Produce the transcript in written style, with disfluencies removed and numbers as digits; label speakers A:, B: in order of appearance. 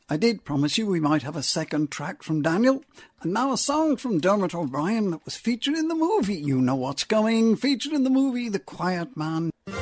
A: I did promise you we might have a second track from Daniel. And now a song from Dermot O'Brien that was featured in the movie. You know what's coming. Featured in the movie The Quiet Man.